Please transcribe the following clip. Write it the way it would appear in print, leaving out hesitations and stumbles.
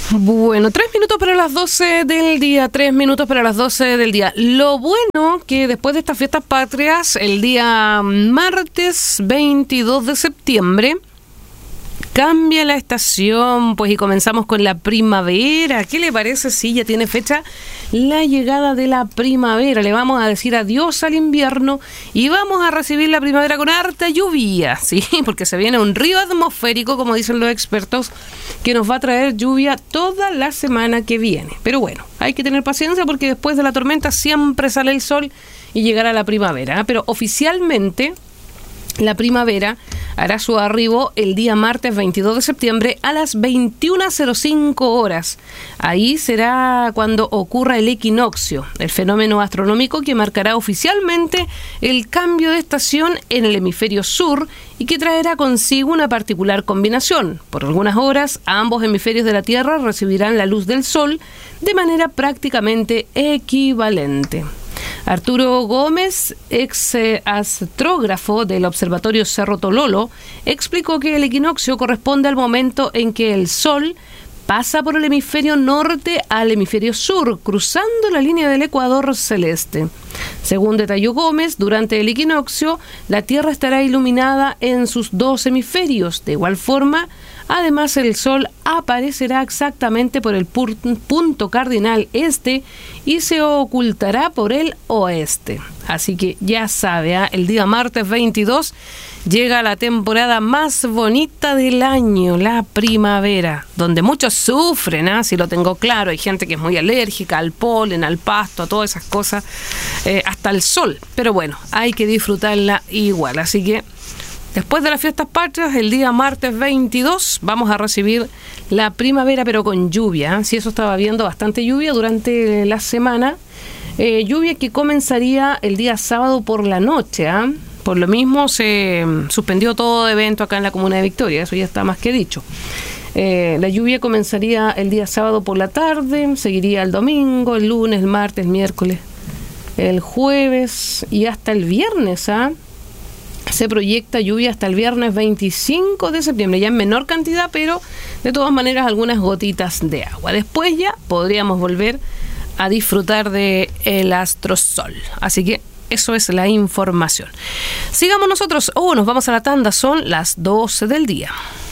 Bueno, 3 minutos para las 12 del día, 3 minutos para las 12 del día. Lo bueno que después de estas fiestas patrias, el día martes 22 de septiembre, cambia la estación, pues, y comenzamos con la primavera. ¿Qué le parece si ya tiene fecha la llegada de la primavera? Le vamos a decir adiós al invierno y vamos a recibir la primavera con harta lluvia, ¿sí? Porque se viene un río atmosférico, como dicen los expertos, que nos va a traer lluvia toda la semana que viene. Pero bueno, hay que tener paciencia porque después de la tormenta siempre sale el sol y llegará la primavera, ¿eh? Pero oficialmente la primavera hará su arribo el día martes 22 de septiembre a las 21:05 horas. Ahí será cuando ocurra el equinoccio, el fenómeno astronómico que marcará oficialmente el cambio de estación en el hemisferio sur y que traerá consigo una particular combinación. Por algunas horas, ambos hemisferios de la Tierra recibirán la luz del Sol de manera prácticamente equivalente. Arturo Gómez, ex astrógrafo del Observatorio Cerro Tololo, explicó que el equinoccio corresponde al momento en que el Sol pasa por el hemisferio norte al hemisferio sur, cruzando la línea del ecuador celeste. Según detalló Gómez, durante el equinoccio, la Tierra estará iluminada en sus dos hemisferios. De igual forma, además, el Sol aparecerá exactamente por el punto cardinal este y se ocultará por el oeste. Así que ya sabe, el día martes 22 llega la temporada más bonita del año, la primavera, donde muchos sufren, si lo tengo claro. Hay gente que es muy alérgica al polen, al pasto, a todas esas cosas, hasta el sol. Pero bueno, hay que disfrutarla igual. Así que después de las fiestas patrias, el día martes 22, vamos a recibir la primavera, pero con lluvia. Sí, eso estaba viendo bastante lluvia durante la semana. Lluvia que comenzaría el día sábado por la noche. Por lo mismo, se suspendió todo evento acá en la comuna de Victoria. Eso ya está más que dicho. La lluvia comenzaría el día sábado por la tarde, seguiría el domingo, el lunes, el martes, el miércoles, el jueves y hasta el viernes, Se proyecta lluvia hasta el viernes 25 de septiembre, ya en menor cantidad, pero de todas maneras algunas gotitas de agua. Después ya podríamos volver a disfrutar de el astrosol. Así que eso es la información. Sigamos nosotros. Nos vamos a la tanda, son las 12 del día.